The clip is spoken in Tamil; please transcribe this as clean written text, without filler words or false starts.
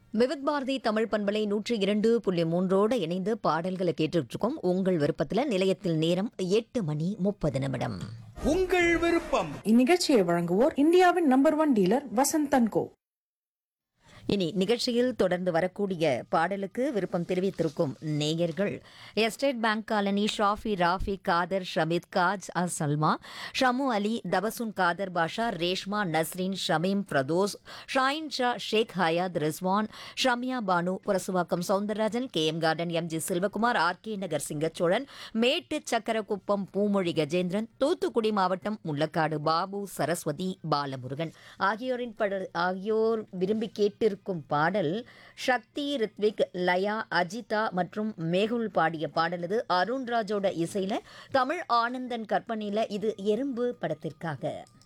விவித் பாரதி தமிழ் பண்பலை 102.3 இணைந்து பாடல்களை கேட்டுட்டு இருக்கோம். உங்கள் விருப்பத்தில் நிலையத்தில் நேரம் 8:30. உங்கள் விருப்பம். இந்நிகழ்ச்சியை வழங்குவோர் இந்தியாவின் நம்பர் 1 டீலர் வசந்தன் கோ. இனி நிகழ்ச்சியில் தொடர்ந்து வரக்கூடிய பாடலுக்கு விருப்பம் தெரிவித்திருக்கும் நேயர்கள் எஸ்டேட் பேங்க் காலனி ஷாஃபி ராஃபி காதர் ஷமீத் காஜ் சல்மா ஷமு அலி தபசுன் காதர் பாஷா ரேஷ்மா நஸ்ரீன் ஷமீம் பிரதோஸ் ஷாயின் ஷா ஷேக் Hyatt Rizwan Shamiya Banu Purasawalkam Soundararajan KM garden MG Selvakumar RK நகர் சிங்கச்சோழன் மேட்டு சக்கரக்குப்பம் பூமொழி கஜேந்திரன் தூத்துக்குடி மாவட்டம் முள்ளக்காடு பாபு சரஸ்வதி பாலமுருகன் ஆகியோர் விரும்பி கேட்டிருக்கும் பாடல் சக்தி ரித்விக் லயா அஜிதா மற்றும் மேகுல் பாடிய பாடல். இது அருண்ராஜோட இசையில தமிழ் ஆனந்தன் கற்பனையில இது எறும்பு படத்திற்காக.